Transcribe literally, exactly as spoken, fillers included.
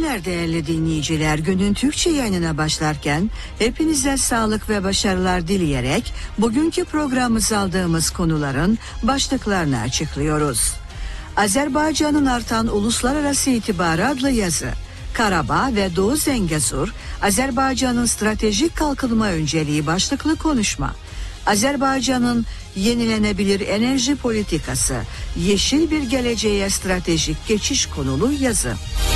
günler değerli dinleyiciler. Günün Türkçe yayınına başlarken hepinize sağlık ve başarılar dileyerek bugünkü programımıza aldığımız konuların başlıklarını açıklıyoruz. Azerbaycan'ın artan uluslararası itibarı adlı yazı. Karabağ ve Doğu Zengezur, Azerbaycan'ın stratejik kalkınma önceliği başlıklı konuşma. Azerbaycan'ın yenilenebilir enerji politikası, yeşil bir geleceğe stratejik geçiş konulu yazı.